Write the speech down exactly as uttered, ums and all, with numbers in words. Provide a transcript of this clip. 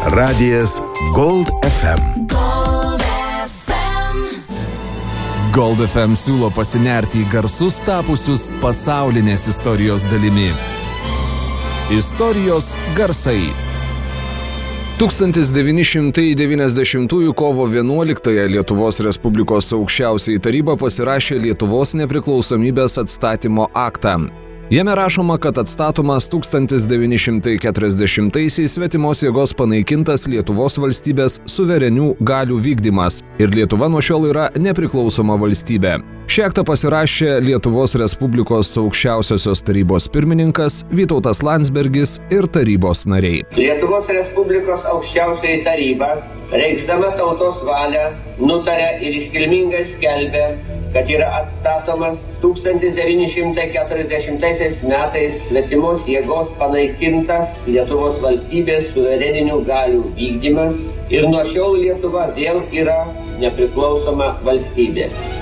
Radijas Gold F M. Gold F M. Gold F M siūlo pasinerti į garsus tapusius pasaulinės istorijos dalimi. Istorijos garsai. tūkstantis devyni šimtai devyniasdešimtųjų kovo vienuoliktąją Lietuvos Respublikos aukščiausioji taryba pasirašė Lietuvos nepriklausomybės atstatymo aktą. Jame rašoma, kad atstatomas tūkstantis devyni šimtai keturiasdešimtaisiais svetimos jėgos panaikintas Lietuvos valstybės suverenių galių vykdymas ir Lietuva nuo šiol yra nepriklausoma valstybė. Šį aktą pasirašė Lietuvos Respublikos aukščiausiosios tarybos pirmininkas Vytautas Landsbergis ir tarybos nariai. Lietuvos Respublikos aukščiausioji taryba, reikšdama tautos valią, nutarė ir iškilmingai skelbė, kad yra atstatomas tūkstantis devyni šimtai keturiasdešimtaisiais metais svetimos jėgos panaikintas Lietuvos valstybės suvereninių galių vykdymas ir nuo šiol Lietuva vėl yra nepriklausoma valstybė.